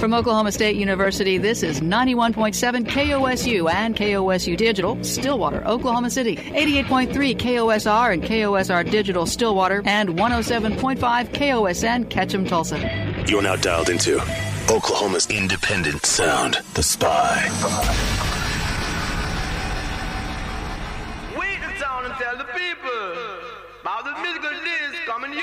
From Oklahoma State University, this is 91.7 KOSU and KOSU Digital, Stillwater, Oklahoma City, 88.3 KOSR and KOSR Digital, Stillwater, and 107.5 KOSN, Ketchum, Tulsa. You're now dialed into Oklahoma's independent sound, The Spy. Wait the town and tell the people about the musical disc coming your